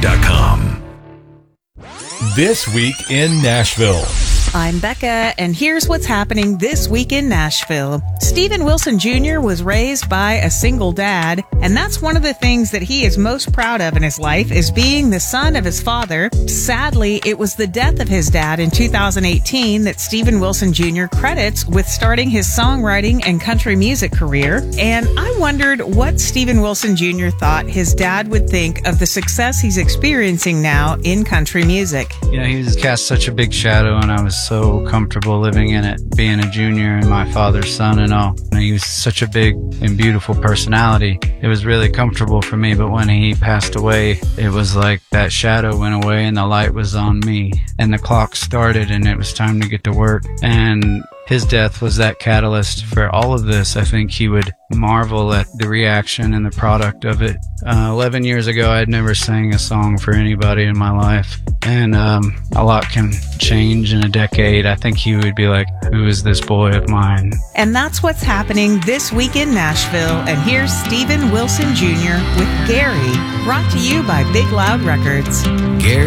BigLoudRecords.com. This Week in Nashville. I'm Becca, and here's what's happening this week in Nashville. Stephen Wilson Jr. was raised by a single dad, and that's one of the things that he is most proud of in his life, is being the son of his father. Sadly, it was the death of his dad in 2018 that Stephen Wilson Jr. credits with starting his songwriting and country music career, and I wondered what Stephen Wilson Jr. thought his dad would think of the success he's experiencing now in country music. You know, he was cast such a big shadow, and I was so comfortable living in it, being a junior and my father's son and all. And he was such a big and beautiful personality. It was really comfortable for me, but when he passed away, it was like that shadow went away and the light was on me. And the clock started and it was time to get to work. And his death was that catalyst for all of this. I think he would marvel at the reaction and the product of it. 11 years ago, I'd never sang a song for anybody in my life. And a lot can change in a decade. I think he would be like, who is this boy of mine? And that's what's happening this week in Nashville. And here's Stephen Wilson Jr. with Gary, brought to you by Big Loud Records. Gary